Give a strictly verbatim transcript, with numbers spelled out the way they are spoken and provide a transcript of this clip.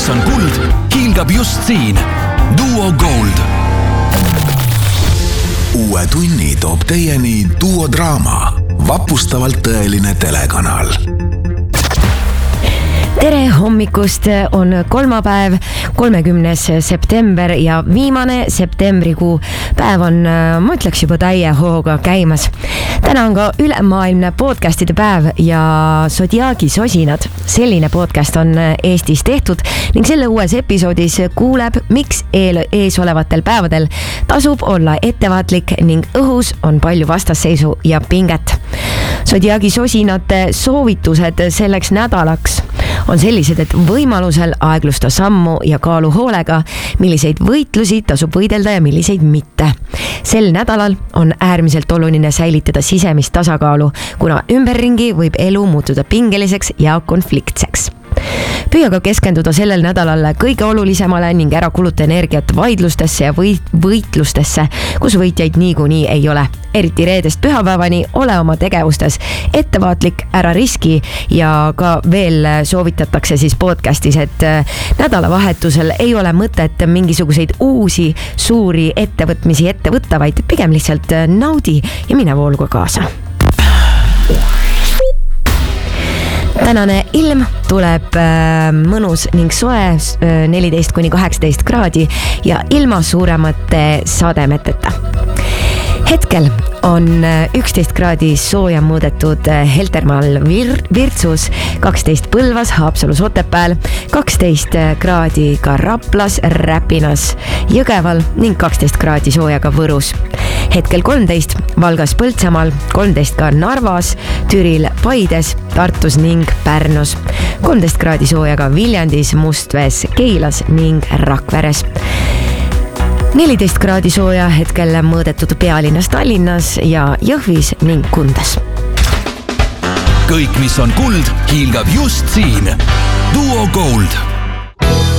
mis on kuld, hiilgab just siin. Duo Gold. Uue tunni toob teieni Duo Draama, vapustavalt tõeline telekanal. Tere hommikust, on kolmapäev, kolmekümnes september ja viimane septembrikuu päev on, ma ütleks juba täie hooga käimas. Täna on ka ülemaailmne podcastide päev ja Zodiaagi sosinad. Selline podcast on Eestis tehtud ning selle uues episoodis kuuleb, miks eel, ees olevatel päevadel tasub olla ettevaatlik ning õhus on palju vastasseisu ja pinget. Zodiaagi sosinate soovitused selleks nädalaks on sellised, et võimalusel aeglusta sammu ja kaalu hoolega, milliseid võitlusi tasub võidelda ja milliseid mitte. Sel nädalal on äärmiselt oluline säilitada sisemist tasakaalu, kuna ümberringi võib elu muutuda pingeliseks ja konfliktseks. Püüa ka keskenduda sellel nädalal kõige olulisemale ning ära kuluta energiat vaidlustesse ja võitlustesse, kus võitjaid niikuinii ei ole. Eriti reedest pühapäevani ole oma tegevustes ettevaatlik, ära riski ja ka veel soovitatakse siis podcastis, et nädalavahetusel ei ole mõtet mingisuguseid uusi suuri ettevõtmisi ette võtta, vaid pigem lihtsalt naudi ja mine vooluga kaasa. Tänane ilm tuleb mõnus ning soe, neliteist kuni kaheksateist kraadi ja ilma suuremate sademeteta. Hetkel on üksteist kraadi sooja muudetud Heltermaal Vir- Virtsus, kaksteist Põlvas, Haapsalus, Otepääl, kaksteist kraadi ka Raplas, Räpinas, Jõgeval ning kaksteist kraadi sooja ka Võrus. Hetkel kolmteist Valgas, Põltsamaal, kolmteist ka Narvas, Türil, Paides, Tartus ning Pärnus, kolmteist kraadi sooja ka Viljandis, Mustvees, Keilas ning Rakveres. neliteist kraadi sooja hetkel mõõdetud pealinnas Tallinnas ja Jõhvis ning Kundas. Kõik, mis on kuld, hiilgab just siin. Duo Gold.